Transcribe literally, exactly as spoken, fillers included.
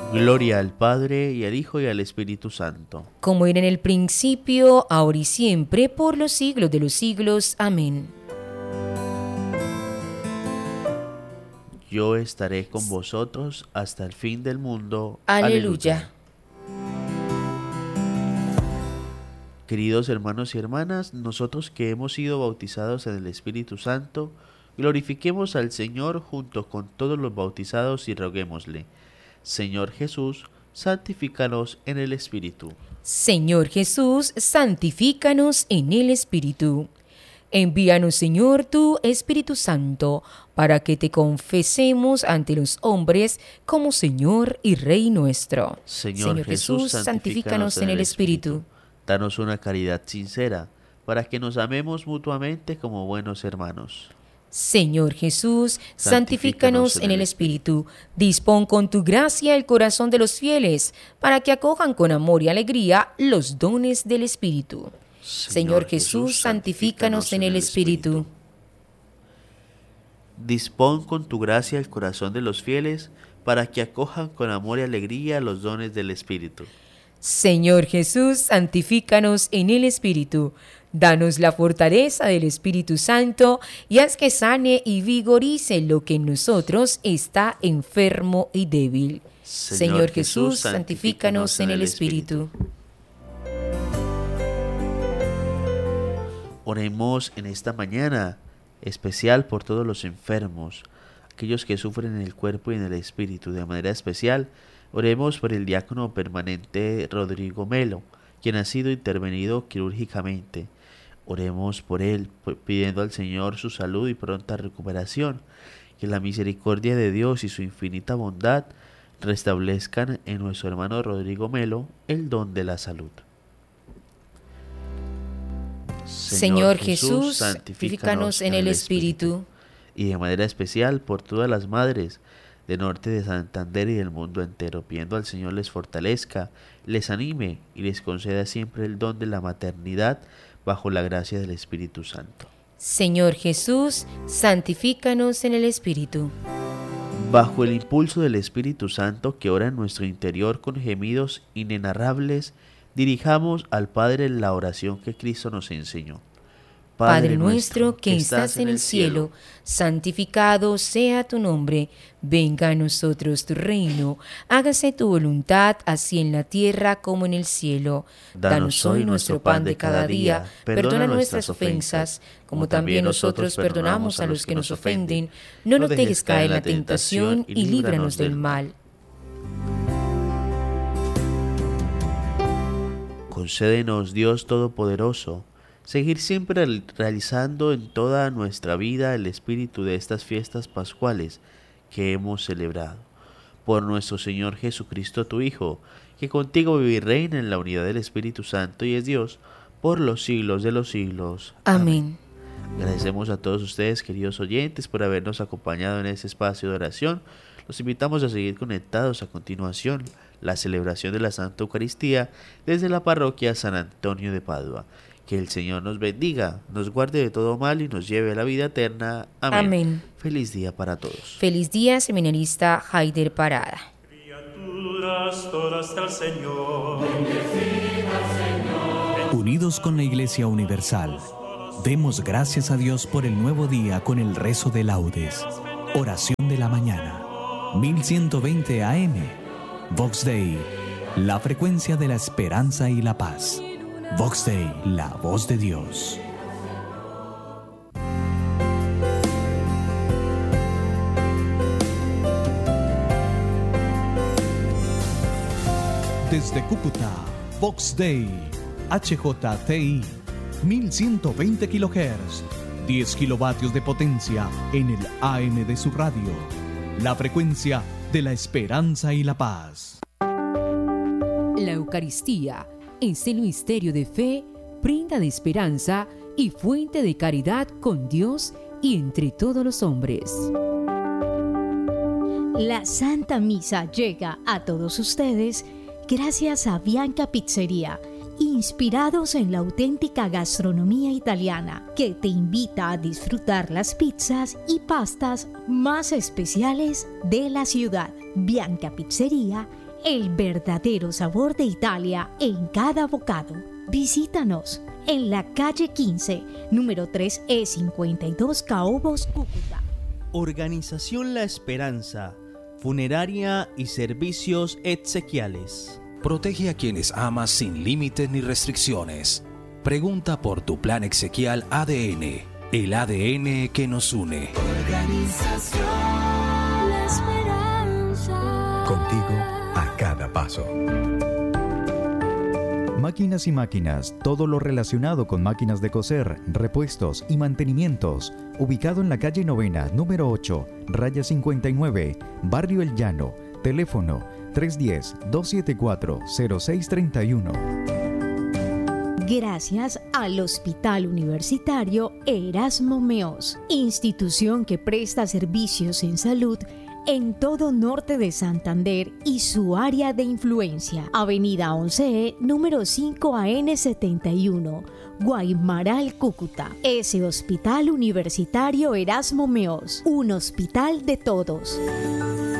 Gloria al Padre, y al Hijo, y al Espíritu Santo. Como era en el principio, ahora y siempre, por los siglos de los siglos. Amén. Yo estaré con vosotros hasta el fin del mundo. Aleluya. Aleluya. Queridos hermanos y hermanas, nosotros que hemos sido bautizados en el Espíritu Santo, glorifiquemos al Señor junto con todos los bautizados y roguémosle: Señor Jesús, santifícanos en el Espíritu. Señor Jesús, santifícanos en el Espíritu. Envíanos, Señor, tu Espíritu Santo, para que te confesemos ante los hombres como Señor y Rey nuestro. Señor, Señor Jesús, santifícanos en el Espíritu. Danos una caridad sincera, para que nos amemos mutuamente como buenos hermanos. Señor Jesús, santifícanos en el Espíritu. Dispón con tu gracia el corazón de los fieles, para que acojan con amor y alegría los dones del Espíritu. Señor Jesús, santifícanos en el Espíritu. Dispón con tu gracia el corazón de los fieles, para que acojan con amor y alegría los dones del Espíritu. Señor Jesús, santifícanos en el Espíritu. Danos la fortaleza del Espíritu Santo y haz que sane y vigorice lo que en nosotros está enfermo y débil. Señor, Señor Jesús, santifícanos en el Espíritu. Oremos en esta mañana especial por todos los enfermos, aquellos que sufren en el cuerpo y en el espíritu. De manera especial, oremos por el diácono permanente Rodrigo Melo, quien ha sido intervenido quirúrgicamente. Oremos por él, pidiendo al Señor su salud y pronta recuperación. Que la misericordia de Dios y su infinita bondad restablezcan en nuestro hermano Rodrigo Melo el don de la salud. Señor Jesús, santifícanos en el Espíritu. Y de manera especial por todas las madres del norte de Santander y del mundo entero, pidiendo al Señor les fortalezca, les anime y les conceda siempre el don de la maternidad bajo la gracia del Espíritu Santo. Señor Jesús, santifícanos en el Espíritu. Bajo el impulso del Espíritu Santo que ora en nuestro interior con gemidos inenarrables, dirijamos al Padre la oración que Cristo nos enseñó. Padre nuestro que estás en el cielo, santificado sea tu nombre. Venga a nosotros tu reino. Hágase tu voluntad, así en la tierra como en el cielo. Danos hoy nuestro pan de cada día. Perdona nuestras ofensas, como también nosotros perdonamos a los que nos ofenden. No nos dejes caer en la tentación y líbranos del mal. Concédenos, Dios Todopoderoso, seguir siempre realizando en toda nuestra vida el espíritu de estas fiestas pascuales que hemos celebrado. Por nuestro Señor Jesucristo, tu Hijo, que contigo vive y reina en la unidad del Espíritu Santo y es Dios por los siglos de los siglos. Amén. Agradecemos a todos ustedes, queridos oyentes, por habernos acompañado en este espacio de oración. Los invitamos a seguir conectados a continuación la celebración de la Santa Eucaristía desde la parroquia San Antonio de Padua. Que el Señor nos bendiga, nos guarde de todo mal y nos lleve a la vida eterna. Amén. Amén. Feliz día para todos. Feliz día, seminarista Haider Parada. Criaturas todas del Señor. Unidos con la Iglesia Universal, demos gracias a Dios por el nuevo día con el rezo de laudes. Oración de la mañana. mil ciento veinte A M. Vox Dei, la frecuencia de la esperanza y la paz. Vox Dei, la voz de Dios. Desde Cúcuta, Vox Dei, H J T I, mil ciento veinte kilohertz, diez kilovatios de potencia en el A M de su radio. La frecuencia de la esperanza y la paz. La Eucaristía es el misterio de fe, prenda de esperanza y fuente de caridad con Dios y entre todos los hombres. La Santa Misa llega a todos ustedes gracias a Bianca Pizzería, inspirados en la auténtica gastronomía italiana, que te invita a disfrutar las pizzas y pastas más especiales de la ciudad. Bianca Pizzería el verdadero sabor de Italia en cada bocado. Visítanos en la calle quince, número tres E cincuenta y dos, Caobos, Cúcuta. Organización La Esperanza, funeraria y servicios exequiales. Protege a quienes amas sin límites ni restricciones. Pregunta por tu plan exequial A D N, el A D N que nos une. Organización La Esperanza. Contigo a cada paso. Máquinas y máquinas, todo lo relacionado con máquinas de coser, repuestos y mantenimientos. Ubicado en la calle Novena, número ocho, raya cincuenta y nueve, Barrio El Llano. Teléfono tres uno cero, dos siete cuatro, cero seis tres uno. Gracias al Hospital Universitario Erasmo Meos, institución que presta servicios en salud en todo norte de Santander y su área de influencia. Avenida once E, número cinco A N setenta y uno, Guaymaral, Cúcuta. Ese Hospital Universitario Erasmo Meos, un hospital de todos.